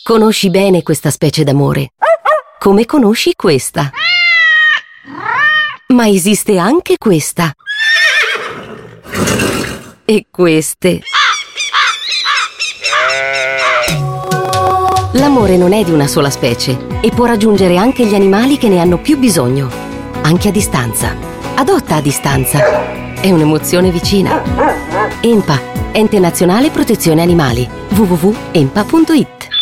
Conosci bene questa specie d'amore, come conosci questa. Ma esiste anche questa. E queste. L'amore non è di una sola specie e può raggiungere anche gli animali che ne hanno più bisogno, anche a distanza. Adotta a distanza. È un'emozione vicina. ENPA, Ente Nazionale Protezione Animali. www.enpa.it